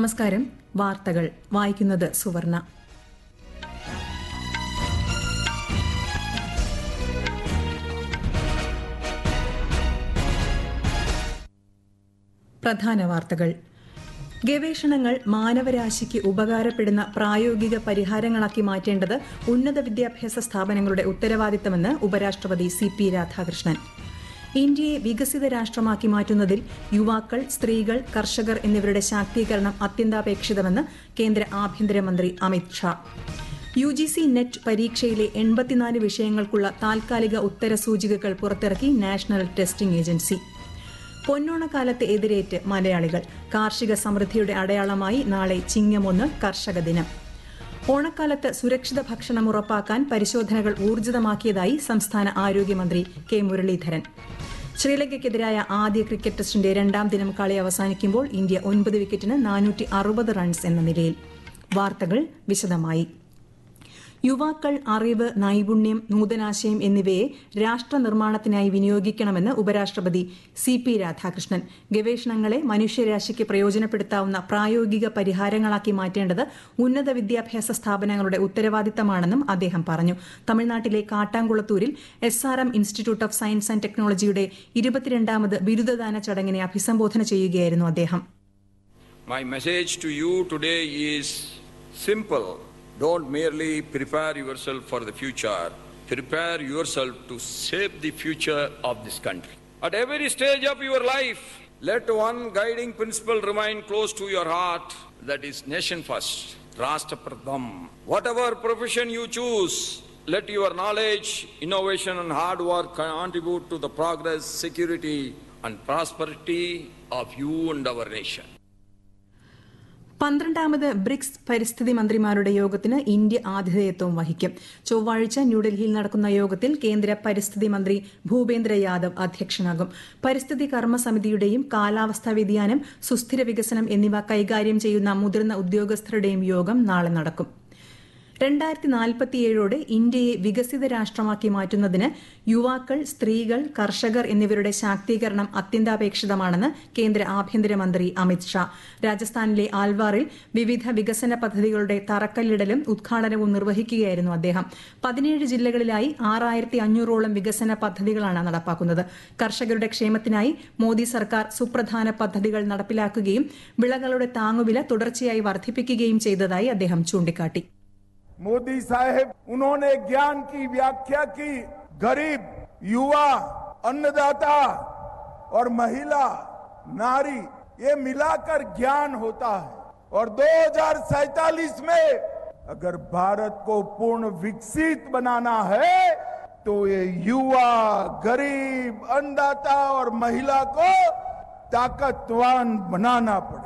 നമസ്കാരം. വാർത്തകൾ വായിക്കുന്നത് സുവർണ. പ്രധാന വാർത്തകൾ. ഗവേഷണങ്ങൾ മാനവരാശിക്ക് ഉപകാരപ്പെടുന്ന പ്രായോഗിക പരിഹാരങ്ങളാക്കി മാറ്റേണ്ടത് ഉന്നത വിദ്യാഭ്യാസ സ്ഥാപനങ്ങളുടെ ഉത്തരവാദിത്തമെന്ന് ഉപരാഷ്ട്രപതി CP രാധാകൃഷ്ണൻ. ഇന്ത്യയെ വികസിത രാഷ്ട്രമാക്കി മാറ്റുന്നതിൽ യുവാക്കൾ, സ്ത്രീകൾ, കർഷകർ എന്നിവരുടെ ശാക്തീകരണം അത്യന്താപേക്ഷിതമെന്ന് കേന്ദ്ര ആഭ്യന്തരമന്ത്രി അമിത് ഷാ. UGC നെറ്റ് പരീക്ഷയിലെ 84 വിഷയങ്ങൾക്കുള്ള താൽക്കാലിക ഉത്തരസൂചികകൾ പുറത്തിറക്കി നാഷണൽ ടെസ്റ്റിംഗ് ഏജൻസി. പൊന്നോണക്കാലത്ത് എതിരേറ്റ് മലയാളികൾ. കാർഷിക സമൃദ്ധിയുടെ അടയാളമായി നാളെ ചിങ്ങം 1 കർഷക ദിനം. ഓണക്കാലത്ത് സുരക്ഷിത ഭക്ഷണം ഉറപ്പാക്കാൻ പരിശോധനകൾ ഊർജിതമാക്കിയതായി സംസ്ഥാന ആരോഗ്യമന്ത്രി K. മുരളീധരൻ. ശ്രീലങ്കയ്ക്കെതിരായ ആദ്യ ക്രിക്കറ്റ് ടെസ്റ്റിന്റെ 2ാം ദിനം കളി അവസാനിക്കുമ്പോൾ ഇന്ത്യ 9 വിക്കറ്റിന് 460 റൺസ് എന്ന നിലയിൽ. വാർത്തകൾ വിശദമായി. യുവാക്കൾ അറിവ്, നൈപുണ്യം, നൂതനാശയം എന്നിവയെ രാഷ്ട്ര നിർമ്മാണത്തിനായി വിനിയോഗിക്കണമെന്ന് ഉപരാഷ്ട്രപതി CP രാധാകൃഷ്ണൻ. ഗവേഷണങ്ങളെ മനുഷ്യരാശിക്ക് പ്രയോജനപ്പെടുത്താവുന്ന പ്രായോഗിക പരിഹാരങ്ങളാക്കി മാറ്റേണ്ടത് ഉന്നത വിദ്യാഭ്യാസ സ്ഥാപനങ്ങളുടെ ഉത്തരവാദിത്തമാണെന്നും അദ്ദേഹം പറഞ്ഞു. തമിഴ്നാട്ടിലെ കാട്ടാംകുളത്തൂരിൽ SRM institute of science and ടെക്നോളജിയുടെ 22ാമത് ബിരുദദാന ചടങ്ങിനെ അഭിസംബോധന ചെയ്യുകയായിരുന്നു അദ്ദേഹം. My message to you today is simple. Don't merely prepare yourself for the future. Prepare yourself to shape the future of this country. At every stage of your life, let one guiding principle remain close to your heart. That is nation first, Rashtra Pratham. Whatever profession you choose, let your knowledge, innovation and hard work contribute to the progress, security and prosperity of you and our nation. 12ാമത് BRICS പരിസ്ഥിതി മന്ത്രിമാരുടെ യോഗത്തിന് India ആതിഥേയത്വം വഹിക്കും. ചൊവ്വാഴ്ച ന്യൂഡൽഹിയിൽ നടക്കുന്ന യോഗത്തിൽ കേന്ദ്ര പരിസ്ഥിതി മന്ത്രി ഭൂപേന്ദ്ര യാദവ് അധ്യക്ഷനാകും. പരിസ്ഥിതി കർമ്മസമിതിയുടെയും കാലാവസ്ഥാ വ്യതിയാനം, സുസ്ഥിര വികസനം എന്നിവ കൈകാര്യം ചെയ്യുന്ന മുതിർന്ന ഉദ്യോഗസ്ഥരുടെയും യോഗം നാളെ നടക്കും. 2047ഓടെ ഇന്ത്യയെ വികസിത രാഷ്ട്രമാക്കി മാറ്റുന്നതിന് യുവാക്കൾ, സ്ത്രീകൾ, കർഷകർ എന്നിവരുടെ ശാക്തീകരണം അത്യന്താപേക്ഷിതമാണെന്ന് കേന്ദ്ര ആഭ്യന്തരമന്ത്രി അമിത് ഷാ. രാജസ്ഥാനിലെ ആൽവാറിൽ വിവിധ വികസന പദ്ധതികളുടെ തറക്കല്ലിടലും ഉദ്ഘാടനവും നിർവഹിക്കുകയായിരുന്നു അദ്ദേഹം. 17 ജില്ലകളിലായി 6500ഓളം വികസന പദ്ധതികളാണ് നടപ്പാക്കുന്നത്. കർഷകരുടെ ക്ഷേമത്തിനായി മോദി സർക്കാർ സുപ്രധാന പദ്ധതികൾ നടപ്പിലാക്കുകയും വിളകളുടെ താങ്ങുവില തുടർച്ചയായി വർദ്ധിപ്പിക്കുകയും ചെയ്തതായി അദ്ദേഹം ചൂണ്ടിക്കാട്ടി. मोदी साहब उन्होंने ज्ञान की व्याख्या की. गरीब, युवा, अन्नदाता और महिला, नारी, ये मिलाकर ज्ञान होता है. और 2047 में अगर भारत को पूर्ण विकसित बनाना है तो ये युवा, गरीब, अन्नदाता और महिला को ताकतवान बनाना पड़ेगा.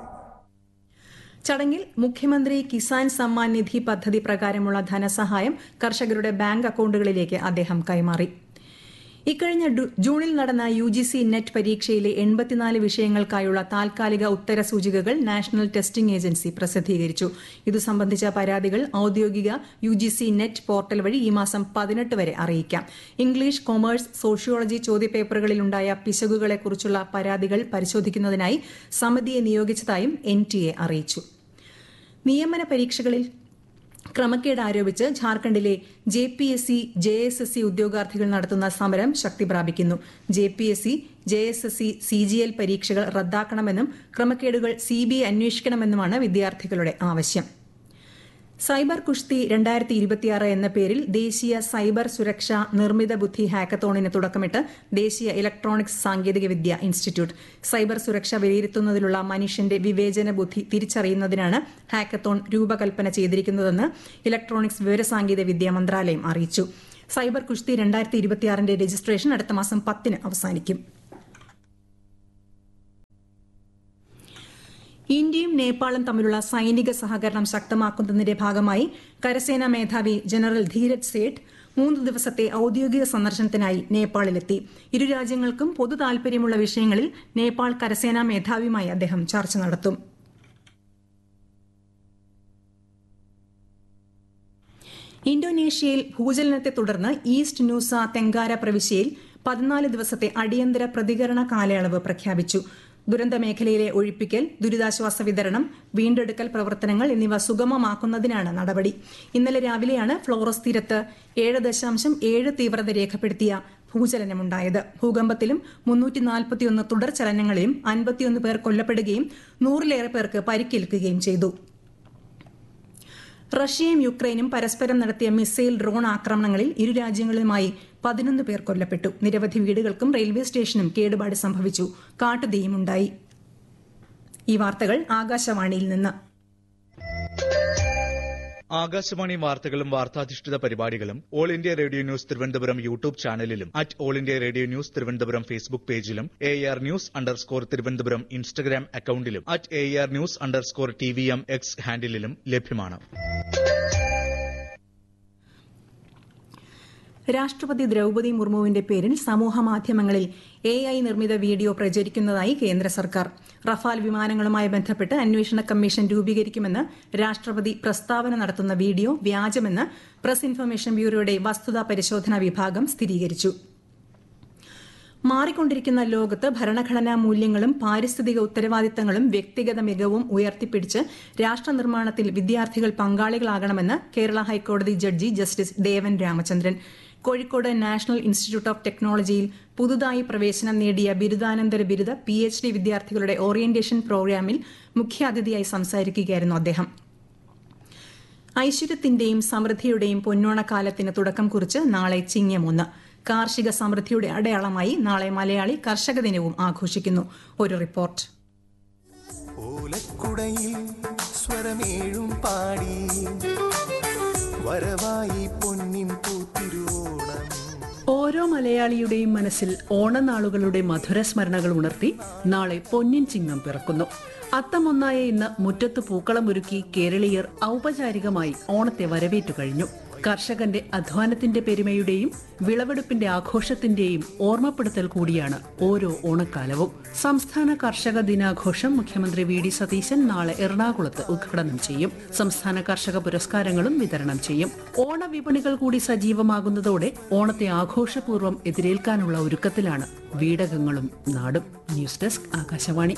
ചടങ്ങിൽ മുഖ്യമന്ത്രി കിസാൻ സമ്മാൻ നിധി പദ്ധതി പ്രകാരമുള്ള ധനസഹായം കർഷകരുടെ ബാങ്ക് അക്കൌണ്ടുകളിലേക്ക് അദ്ദേഹം കൈമാറി. ഇക്കഴിഞ്ഞ ജൂണിൽ നടന്ന UGC നെറ്റ് പരീക്ഷയിലെ 84 വിഷയങ്ങൾക്കായുള്ള താൽക്കാലിക ഉത്തരസൂചികകൾ നാഷണൽ ടെസ്റ്റിംഗ് ഏജൻസി പ്രസിദ്ധീകരിച്ചു. ഇതു സംബന്ധിച്ച പരാതികൾ ഔദ്യോഗിക UGC നെറ്റ് പോർട്ടൽ വഴി ഈ മാസം 18 വരെ അറിയിക്കാം. ഇംഗ്ലീഷ്, കൊമേഴ്സ്, സോഷ്യോളജി ചോദ്യപേപ്പറുകളിലുണ്ടായ പിശകുകളെക്കുറിച്ചുള്ള പരാതികൾ പരിശോധിക്കുന്നതിനായി സമിതിയെ നിയോഗിച്ചതായും NTA അറിയിച്ചു. നിയമന പരീക്ഷകളിൽ ക്രമക്കേട് ആരോപിച്ച് ഝാർഖണ്ഡിലെ JPSC, JSSC ഉദ്യോഗാർത്ഥികൾ നടത്തുന്ന സമരം ശക്തി പ്രാപിക്കുന്നു. JPSC, JSSC, CGL പരീക്ഷകൾ റദ്ദാക്കണമെന്നും ക്രമക്കേടുകൾ CBI അന്വേഷിക്കണമെന്നുമാണ് വിദ്യാർത്ഥികളുടെ ആവശ്യം. സൈബർ കുഷ്തി 2026 എന്ന പേരിൽ ദേശീയ സൈബർ സുരക്ഷാ നിർമ്മിത ബുദ്ധി ഹാക്കത്തോണിന് തുടക്കമിട്ട് ദേശീയ ഇലക്ട്രോണിക്സ് സാങ്കേതികവിദ്യ ഇൻസ്റ്റിറ്റ്യൂട്ട്. സൈബർ സുരക്ഷ വിലയിരുത്തുന്നതിലുള്ള മനുഷ്യന്റെ വിവേചന ബുദ്ധി തിരിച്ചറിയുന്നതിനാണ് ഹാക്കത്തോൺ രൂപകൽപ്പന ചെയ്തിരിക്കുന്നതെന്ന് ഇലക്ട്രോണിക്സ് വിവരസാങ്കേതിക വിദ്യാ മന്ത്രാലയം അറിയിച്ചു. സൈബർ കുഷ്തി 2026ന്റെ രജിസ്ട്രേഷൻ അടുത്ത മാസം 10-ന് അവസാനിക്കും. ഇന്ത്യയും നേപ്പാളും തമ്മിലുള്ള സൈനിക സഹകരണം ശക്തമാക്കുന്നതിന്റെ ഭാഗമായി കരസേനാ മേധാവി ജനറൽ ധീരജ് സേഠ് 3 ദിവസത്തെ ഔദ്യോഗിക സന്ദർശനത്തിനായി നേപ്പാളിലെത്തി. ഇരു രാജ്യങ്ങൾക്കും പൊതു താൽപര്യമുള്ള വിഷയങ്ങളിൽ നേപ്പാൾ കരസേനാ മേധാവിയുമായി അദ്ദേഹം ചർച്ച നടത്തും. ഇന്തോനേഷ്യയിൽ ഭൂചലനത്തെ തുടർന്ന് ഈസ്റ്റ് നൂസ തെങ്കാര പ്രവിശ്യയിൽ 14 ദിവസത്തെ അടിയന്തര പ്രതികരണ കാലയളവ് പ്രഖ്യാപിച്ചു. ദുരന്ത മേഖലയിലെ ഒഴിപ്പിക്കൽ, ദുരിതാശ്വാസ വിതരണം, വീണ്ടെടുക്കൽ പ്രവർത്തനങ്ങൾ എന്നിവ സുഗമമാക്കുന്നതിനാണ് നടപടി. ഇന്നലെ രാവിലെയാണ് ഫ്ലോറസ് തീരത്ത് 7.7 തീവ്രത രേഖപ്പെടുത്തിയ ഭൂചലനമുണ്ടായത്. ഭൂകമ്പത്തിലും 341 തുടർ ചലനങ്ങളിലും 51 പേർ കൊല്ലപ്പെടുകയും 100-ലേറെ പേർക്ക് പരിക്കേൽക്കുകയും ചെയ്തു. റഷ്യയും യുക്രൈനും പരസ്പരം നടത്തിയ മിസൈൽ ഡ്രോൺ ആക്രമണങ്ങളിൽ ഇരു രാജ്യങ്ങളുമായി 11 പേർ കൊല്ലപ്പെട്ടു. നിരവധി വീടുകൾക്കും റെയിൽവേ സ്റ്റേഷനും കേടുപാട് സംഭവിച്ചു. കാട്ടുതീയുമുണ്ടായി. ഈ വാർത്തകൾ ആകാശവാണിയിൽ നിന്ന്. ആകാശവാണി വാർത്തകളും വാർത്താധിഷ്ഠിത പരിപാടികളും all India radio news Thiruvananthapuram YouTube ചാനലിലും all India radio news Thiruvananthapuram Facebook പേജിലും AR News_ തിരുവനന്തപുരം ഇൻസ്റ്റഗ്രാം അക്കൌണ്ടിലും AR News_TVM X ഹാൻഡിലും ലഭ്യമാണ്. രാഷ്ട്രപതി ദ്രൌപദി മുർമുവിന്റെ പേരിൽ സമൂഹമാധ്യമങ്ങളിൽ AI നിർമ്മിത വീഡിയോ പ്രചരിക്കുന്നതായി കേന്ദ്ര സർക്കാർ. റഫാൽ വിമാനങ്ങളുമായി ബന്ധപ്പെട്ട് അന്വേഷണ കമ്മീഷൻ രൂപീകരിക്കുമെന്ന് രാഷ്ട്രപതി പ്രസ്താവന നടത്തുന്ന വീഡിയോ വ്യാജമെന്ന് പ്രസ് ഇൻഫർമേഷൻ ബ്യൂറോയുടെ വസ്തുതാ പരിശോധനാ വിഭാഗം സ്ഥിരീകരിച്ചു. മാറിക്കൊണ്ടിരിക്കുന്ന ലോകത്ത് ഭരണഘടനാ മൂല്യങ്ങളും പാരിസ്ഥിതിക ഉത്തരവാദിത്തങ്ങളും വ്യക്തിഗത മികവും ഉയർത്തിപ്പിടിച്ച് രാഷ്ട്രനിർമ്മാണത്തിൽ വിദ്യാർത്ഥികൾ പങ്കാളികളാകണമെന്ന് കേരള ഹൈക്കോടതി judge justice Devan Ramachandran. Kozhikode national institute of ടെക്നോളജിയിൽ പുതുതായി പ്രവേശനം നേടിയ ബിരുദാനന്തര ബിരുദ PhD വിദ്യാർത്ഥികളുടെ ഓറിയന്റേഷൻ പ്രോഗ്രാമിൽ മുഖ്യാതിഥിയായി സംസാരിക്കുകയായിരുന്നു അദ്ദേഹം. ഐശ്വര്യത്തിന്റെയും സമൃദ്ധിയുടെയും പൊന്നോണക്കാലത്തിന് തുടക്കം കുറിച്ച് നാളെ ചിങ്ങം 1. കാർഷിക സമൃദ്ധിയുടെ അടയാളമായി നാളെ മലയാളി കർഷക ദിനവും ആഘോഷിക്കുന്നു. ഒരു റിപ്പോർട്ട്. ഓലക്കുടയിൽ സ്വരമേഴും പാടി വരവായി പൊന്നിൻ പൂത്തിരുവോണം. ഓരോ മലയാളിയുടെയും മനസ്സിൽ ഓണനാളുകളുടെ മധുരസ്മരണകൾ ഉണർത്തി നാളെ പൊന്നിൻ ചിങ്ങം പിറക്കുന്നു. അത്തമൊന്നായ ഇന്ന് മുറ്റത്ത് പൂക്കളം ഒരുക്കി കേരളീയർ ഔപചാരികമായി ഓണത്തെ വരവേറ്റു കഴിഞ്ഞു. കർഷകന്റെ അധ്വാനത്തിന്റെ പെരുമയുടെയും വിളവെടുപ്പിന്റെ ആഘോഷത്തിന്റെയും ഓർമ്മപ്പെടുത്തൽ കൂടിയാണ് ഓരോ ഓണക്കാലവും. സംസ്ഥാന കർഷക ദിനാഘോഷം മുഖ്യമന്ത്രി VD സതീശൻ നാളെ എറണാകുളത്ത് ഉദ്ഘാടനം ചെയ്യും. സംസ്ഥാന കർഷക പുരസ്കാരങ്ങളും വിതരണം ചെയ്യും. ഓണവിപണികൾ കൂടി സജീവമാകുന്നതോടെ ഓണത്തെ ആഘോഷപൂർവ്വം എതിരേൽക്കാനുള്ള ഒരുക്കത്തിലാണ് വീടകങ്ങളും നാടും. News desk Akashvani.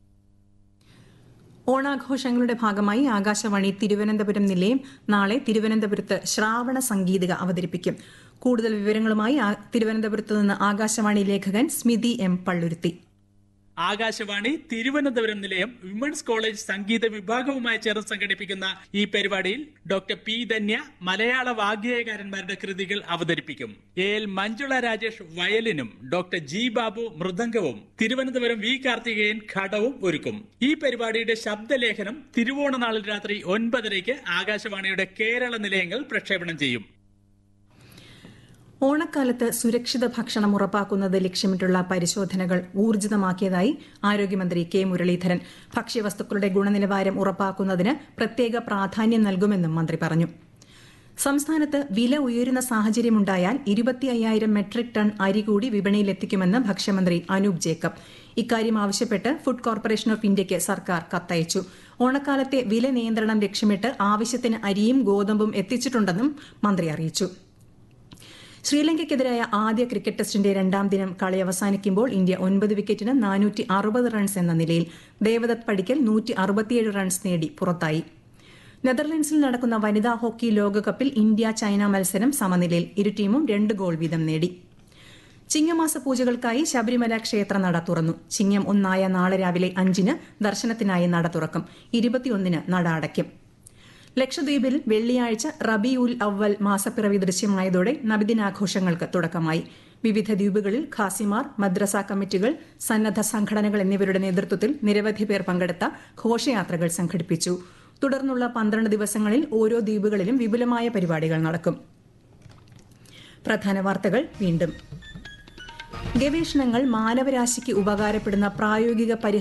ഓണാഘോഷങ്ങളുടെ ഭാഗമായി ആകാശവാണി തിരുവനന്തപുരം നിലയം നാളെ തിരുവനന്തപുരത്ത് ശ്രാവണ സംഗീതിക അവതരിപ്പിക്കും. കൂടുതൽ വിവരങ്ങളുമായി തിരുവനന്തപുരത്ത് നിന്ന് ആകാശവാണി ലേഖകൻ സ്മിതി M. പള്ളുരുത്തി. ആകാശവാണി തിരുവനന്തപുരം നിലയം വിമൻസ് കോളേജ് സംഗീത വിഭാഗവുമായി ചേർന്ന് സംഘടിപ്പിക്കുന്ന ഈ പരിപാടിയിൽ ഡോക്ടർ P. ധന്യ മലയാള വാഗ്ഗേയകാരന്മാരുടെ കൃതികൾ അവതരിപ്പിക്കും. AL Manjula Rajesh വയലിനും doctor G. Babu മൃദംഗവും Thiruvananthapuram V. Karthikeyan ഘടവും ഒരുക്കും. ഈ പരിപാടിയുടെ ശബ്ദലേഖനം തിരുവോണനാളിൽ രാത്രി 9:30 ആകാശവാണിയുടെ കേരള നിലയങ്ങൾ പ്രക്ഷേപണം ചെയ്യും. ഓണക്കാലത്ത് സുരക്ഷിത ഭക്ഷണം ഉറപ്പാക്കുന്നത് ലക്ഷ്യമിട്ടുള്ള പരിശോധനകൾ ഊർജിതമാക്കിയതായി ആരോഗ്യമന്ത്രി K. മുരളീധരൻ. ഭക്ഷ്യവസ്തുക്കളുടെ ഗുണനിലവാരം ഉറപ്പാക്കുന്നതിന് പ്രത്യേക പ്രാധാന്യം നൽകുമെന്നും മന്ത്രി പറഞ്ഞു. സംസ്ഥാനത്ത് വില ഉയരുന്ന സാഹചര്യമുണ്ടായാൽ 25,000 മെട്രിക് ടൺ അരി കൂടി വിപണിയിലെത്തിക്കുമെന്ന് ഭക്ഷ്യമന്ത്രി അനൂപ് ജേക്കബ്. ഇക്കാര്യം ആവശ്യപ്പെട്ട് ഫുഡ് കോർപ്പറേഷൻ ഓഫ് ഇന്ത്യയ്ക്ക് സർക്കാർ കത്തയച്ചു. ഓണക്കാലത്തെ വില നിയന്ത്രണം ലക്ഷ്യമിട്ട് ആവശ്യത്തിന് അരിയും ഗോതമ്പും എത്തിച്ചിട്ടുണ്ടെന്നും മന്ത്രി അറിയിച്ചു. ശ്രീലങ്കയ്ക്കെതിരായ ആദ്യ ക്രിക്കറ്റ് ടെസ്റ്റിന്റെ 2ാം ദിനം കളി അവസാനിക്കുമ്പോൾ ഇന്ത്യ 9 വിക്കറ്റിന് 460 റൺസ് എന്ന നിലയിൽ. ദേവദത്ത് പടിക്കൽ 167 റൺസ് നേടി പുറത്തായി. നെതർലൻഡ്സിൽ നടക്കുന്ന വനിതാ ഹോക്കി ലോകകപ്പിൽ ഇന്ത്യ ചൈന മത്സരം സമനിലയിൽ. ഇരു ടീമും 2 ഗോൾ വീതം നേടി. ചിങ്ങമാസ പൂജകൾക്കായി ശബരിമല ക്ഷേത്ര നട തുറന്നു. ചിങ്ങം 1 നാളെ രാവിലെ 5 ദർശനത്തിനായി നട തുറക്കും. 21 നട അടയ്ക്കും. ലക്ഷദ്വീപിൽ വെള്ളിയാഴ്ച റബീഉൽ അവ്വൽ മാസപ്പിറവി ദൃശ്യമായതോടെ നബിദിനാഘോഷങ്ങൾക്ക് തുടക്കമായി. വിവിധ ദ്വീപുകളിൽ ഖാസിമാർ, മദ്രസ കമ്മിറ്റികൾ, സന്നദ്ധ സംഘടനകൾ എന്നിവരുടെ നേതൃത്വത്തിൽ നിരവധി പേർ പങ്കെടുത്ത ഘോഷയാത്രകൾ സംഘടിപ്പിച്ചു. തുടർന്നുള്ള 12 ദിവസങ്ങളിൽ ഓരോ ദ്വീപുകളിലും വിപുലമായ പരിപാടികൾ നടക്കും. പ്രധാന വാർത്തകൾ വീണ്ടും. ഗവേഷണങ്ങൾ മാനവരാശിക്ക് ഉപകാരപ്പെടുന്ന പ്രായോഗിക